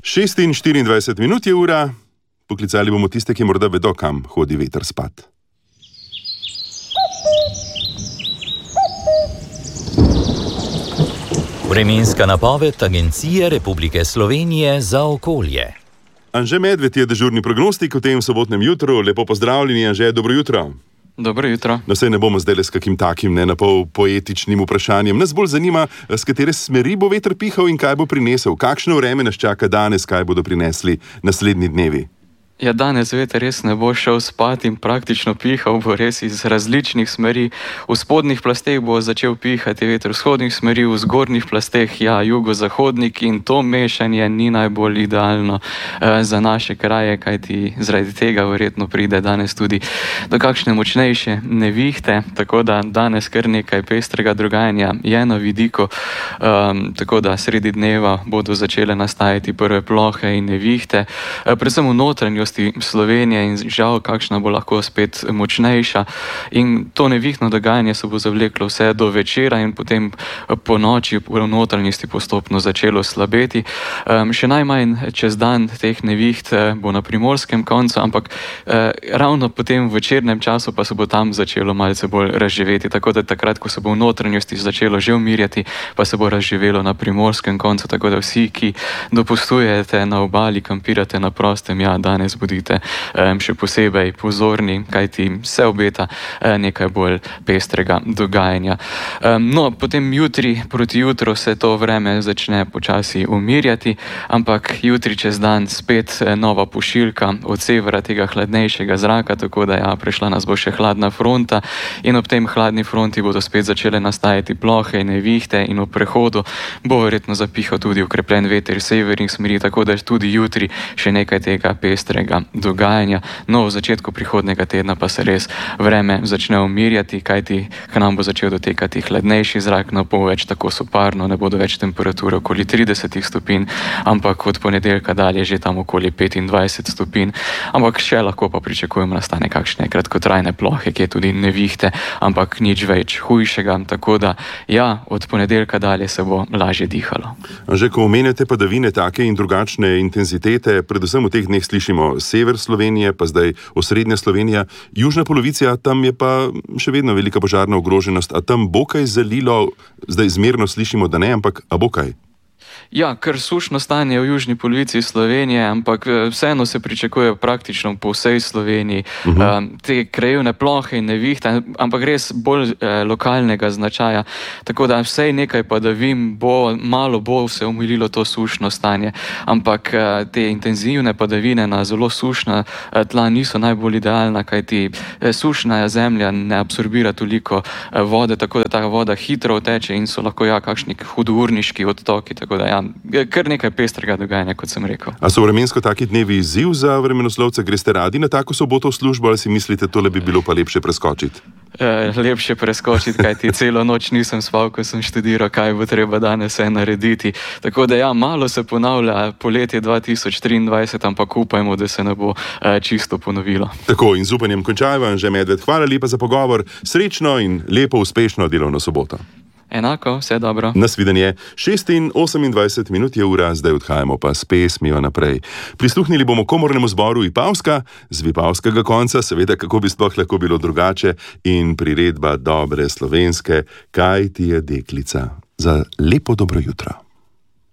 6:24 minut je ura, poklicali bomo tiste, ki morda vedo, kam hodi veter spat. Vremenska napoved Agencije Republike Slovenije za okolje. Anže Medved je dežurni prognostik v tem sobotnem jutru. Lepo pozdravljeni, Anže, dobro jutro. Dobro jutro. No, saj ne bomo zdaj le s kakim takim napol poetičnim vprašanjem. Nas bolj zanima, s katere smeri bo veter pihal in kaj bo prinesel. Kakšno vreme nas čaka danes, kaj bodo prinesli naslednji dnevi? Ja, danes veter res ne bo šel spat in praktično pihal bo res iz različnih smeri. V spodnjih plasteh bo začel pihati veter vzhodnih smeri, v zgornjih plasteh jugozahodnik, in to mešanje ni najbolj idealno za naše kraje, kajti zaradi tega verjetno pride danes tudi do kakšne močnejše nevihte, tako da danes kar nekaj pestrega dogajanja je na vidiku, tako da sredi dneva bodo začele nastajati prve plohe in nevihte, predvsem v notranjosti Slovenije, in žal kakšna bo lahko spet močnejša, in to nevihtno dogajanje se bo zavleklo vse do večera in potem po noči v notranjosti postopno začelo slabeti. Še najmanj čez dan teh neviht bo na primorskem koncu, ampak ravno potem v večernem času pa se bo tam začelo malce bolj razživeti, tako da takrat, ko se bo v notranjosti začelo že umirjati, pa se bo razživelo na primorskem koncu, tako da vsi, ki dopustujete na obali, kampirate na prostem, danes bodite še posebej pozorni, kajti se obeta nekaj bolj pestrega dogajanja. No, potem jutri proti jutru se to vreme začne počasi umirjati, ampak jutri čez dan spet nova pošiljka od severa tega hladnejšega zraka, tako da prešla nas bo še hladna fronta, in ob tem hladni fronti bodo spet začele nastajati plohe in nevihte, in v prehodu bo verjetno zapihal tudi okrepljen veter iz severnih smeri, tako da tudi jutri še nekaj tega pestrega dogajanja. No, v začetku prihodnega tedna pa se res vreme začne umirjati, kajti k nam bo začel dotekati hladnejši zrak, no bo več tako soparno, ne bodo več temperature okoli 30 stopinj, ampak od ponedeljka dalje že tam okoli 25 stopinj, ampak še lahko pa pričakujemo nastane kakšne kratkotrajne plohe, ki je tudi nevihte, ampak nič več hujšega, tako da od ponedeljka dalje se bo lažje dihalo. Že ko omenjate padavine take in drugačne intenzitete, predvsem v teh dneh slišimo sever Slovenije, pa zdaj osrednja Slovenija, južna polovica, tam je pa še vedno velika požarna ogroženost. A tam bo kaj zalilo? Zdaj zmerno slišimo, da ne, ampak a bo kaj? Ja, kar sušno stanje v južni polovici Slovenije, ampak vseeno se pričakuje praktično po vsej Sloveniji te krajevne plohe in nevihte, ampak res bolj lokalnega značaja. Tako da vsej nekaj padavin bo, malo bo se omililo to sušno stanje, ampak te intenzivne padavine na zelo sušna tla niso najbolj idealna, kajti sušna zemlja ne absorbira toliko vode, tako da ta voda hitro teče in so lahko kakšni hudourniški odtoki, tako da kar nekaj pestrega dogajanja, kot sem rekel. A so vremensko taki dnevi izziv za vremenoslovce? Greste radi na tako soboto v službo, ali si mislite, tole bi bilo pa lepše preskočiti? Lepše preskočiti, kajti celo noč nisem spal, ko sem študiral, kaj bo treba danes narediti. Tako da malo se ponavlja poletje 2023, ampak upajmo, da se ne bo čisto ponovilo. Tako, in z upanjem končajmo. Anže Medved, hvala lepa za pogovor. Srečno in lepo, uspešno delovno soboto. Enako, vse dobro. Nasvidenje. 6:28 minut je ura, zdaj odhajamo pa s pesmijo naprej. Prisluhnili bomo komornemu zboru Vipavska, z vipavskega konca, seveda, kako bi sploh lahko bilo drugače, in priredba dobre slovenske Kaj ti je deklica. Za lepo dobro jutro.